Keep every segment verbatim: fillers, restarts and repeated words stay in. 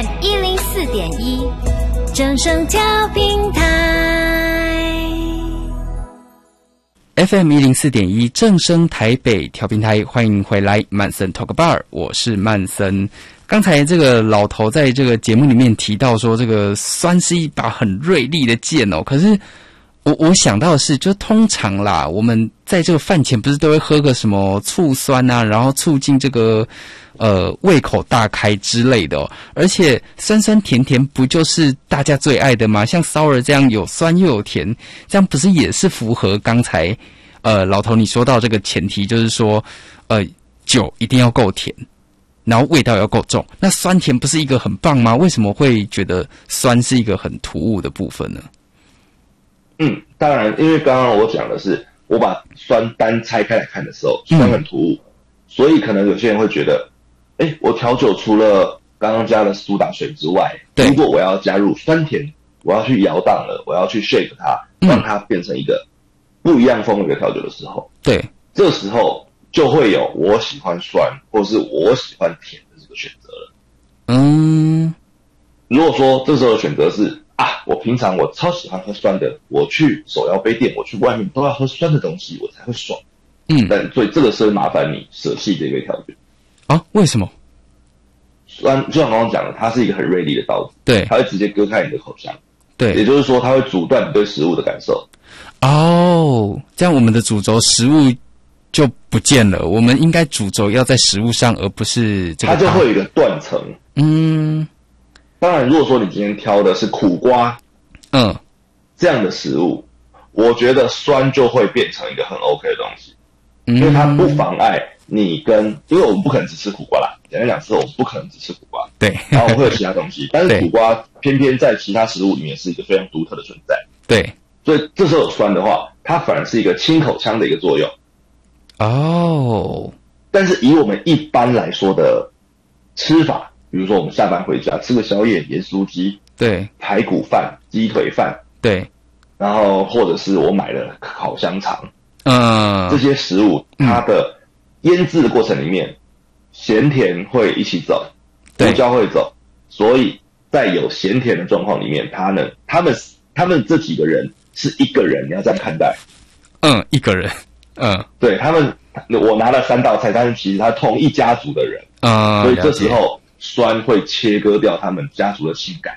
M 一零四点一，正声调频台。 F M 一零四点一，正声台北调频台，欢迎回来，曼森 Talk Bar， 我是曼森。刚才这个老头在这个节目里面提到说，这个酸是一把很锐利的剑哦。可是我我想到的是，就通常啦，我们在这个饭前不是都会喝个什么醋酸啊，然后促进这个呃胃口大开之类的哦。而且酸酸甜甜不就是大家最爱的吗？像 sour 这样有酸又有甜，这样不是也是符合刚才呃老头你说到这个前提，就是说呃酒一定要够甜。然后味道要够重，那酸甜不是一个很棒吗？为什么会觉得酸是一个很突兀的部分呢？ 嗯，当然，因为刚刚我讲的是，我把酸单拆开来看的时候，酸很突兀，嗯、所以可能有些人会觉得，哎，我调酒除了刚刚加了苏打水之外，如果我要加入酸甜，我要去摇荡了，我要去 shake 它，让它变成一个不一样风味的调酒的时候， 对， 这时候就会有我喜欢酸或是我喜欢甜的这个选择了。嗯，如果说这时候的选择是啊，我平常我超喜欢喝酸的，我去手摇杯店，我去外面都要喝酸的东西，我才会爽。嗯，但所以这个是会麻烦你舍弃这个调酒啊？为什么？ 酸就像刚刚讲的，它是一个很锐利的刀子， 对， 它会直接割开你的口腔， 对， 也就是说它会阻断你对食物的感受。 哦，这样我们的主轴食物就不见了，我们应该主轴要在食物上，而不是这个。 它就会有一个断层。嗯，当然，如果说你今天挑的是苦瓜，嗯，这样的食物，我觉得酸就会变成一个很 OK 的东西，嗯、因为它不妨碍你跟，因为我们不可能只吃苦瓜啦，简单讲是我们不可能只吃苦瓜， 对， 然后我们会有其他东西，但是苦瓜偏偏在其他食物里面是一个非常独特的存在， 对， 所以这时候有酸的话，它反而是一个清口腔的一个作用。哦，但是以我们一般来说的吃法，比如说我们下班回家吃个宵夜，盐酥鸡， 对， 排骨饭、鸡腿饭， 对， 然后或者是我买了烤香肠，嗯，这些食物它的腌制的过程里面，咸甜会一起走，胡椒会走，所以在有咸甜的状况里面，他们他们他们这几个人是一个人，你要这样看待， 嗯，一个人。嗯， 对他们，我拿了三道菜，但是其实他同一家族的人，嗯，所以这时候酸会切割掉他们家族的情感。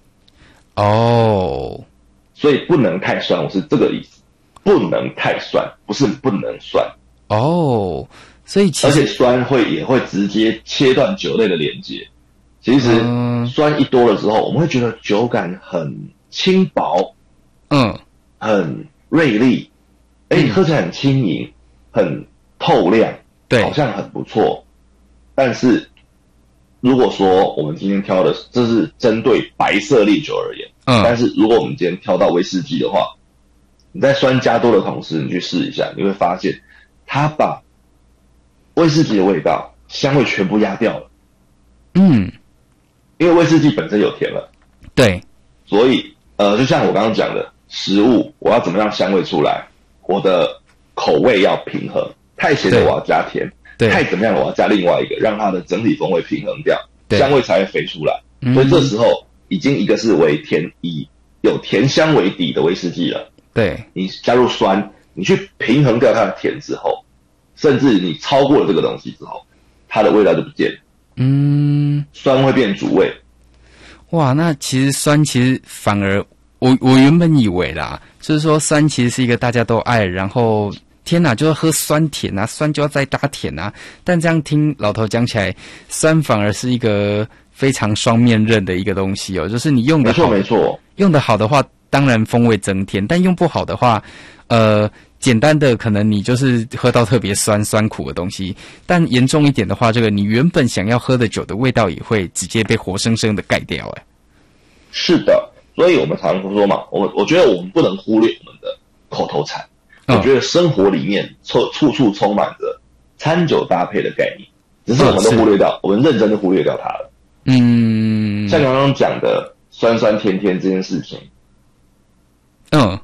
哦，所以不能太酸，我是这个意思，不能太酸，不是不能酸。 哦，所以其实而且酸会也会直接切断酒类的连接。其实、嗯、酸一多了之后，我们会觉得酒感很轻薄，嗯，很锐利。哎、欸，喝起来很轻盈，很透亮，对，好像很不错。但是，如果说我们今天挑的这是针对白色烈酒而言，嗯，但是如果我们今天挑到威士忌的话，你在酸加多的同时，你去试一下，你会发现它把威士忌的味道、香味全部压掉了。嗯，因为威士忌本身有甜了， 对， 所以呃，就像我刚刚讲的，食物我要怎么让香味出来？我的口味要平衡，太咸的我要加甜，太怎么样我要加另外一个，让它的整体风味平衡掉，香味才会飞出来。所以这时候已经一个是为甜，以有甜香为底的威士忌了。对，你加入酸，你去平衡掉它的甜之后，甚至你超过了这个东西之后，它的味道就不见了。嗯，酸会变主味。 哇，那其实酸其实反而。我我原本以为啦，就是说酸其实是一个大家都爱，然后天哪，就要喝酸甜啊，酸就要再搭甜啊。但这样听老头讲起来，酸反而是一个非常双面刃的一个东西哦。就是你用的好， 没错没错， 用的好的话，当然风味增添；但用不好的话，呃，简单的可能你就是喝到特别酸酸苦的东西，但严重一点的话，这个你原本想要喝的酒的味道也会直接被活生生的盖掉。哎， 是的。所以我们常常说嘛，我们我觉得我们不能忽略我们的口头禅。嗯、我觉得生活里面处处处充满着餐酒搭配的概念，只是我们都忽略掉，我们认真的忽略掉它了。嗯，像刚刚讲的酸酸甜甜这件事情，嗯，